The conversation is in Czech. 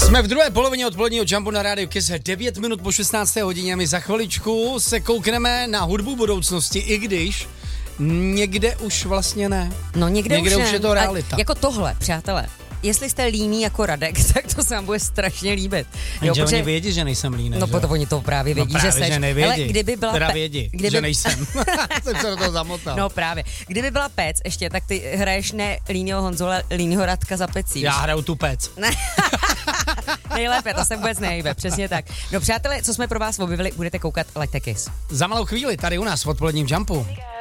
Jsme v druhé polovině odpoledního Jumpu na rádiu Kiss, 9 minut po 16. hodině. My za chviličku se koukneme na hudbu budoucnosti, i když někde už vlastně ne. No někde už je to realita. A jako tohle, přátelé. Jestli jste líní jako Radek, tak to se vám bude strašně líbit. Jo, protože oni vědí, že nejsem líný. No potom oni to právě vědí, no právě, že seš. Že nevědí. Ale kdyby byla teda vědí, že nejsem. Jsem se do toho zamotal. No právě. Kdyby byla Pec ještě, tak ty hraješ ne Línýho Honzu, ale Línýho Radka za Pecí. Já hraju tu Pec. Nejlépe, to se vůbec nejde, přesně tak. No přátelé, co jsme pro vás objevili, budete koukat Like the Kiss. Za malou chvíli tady u nás v odpoledním Jumpu.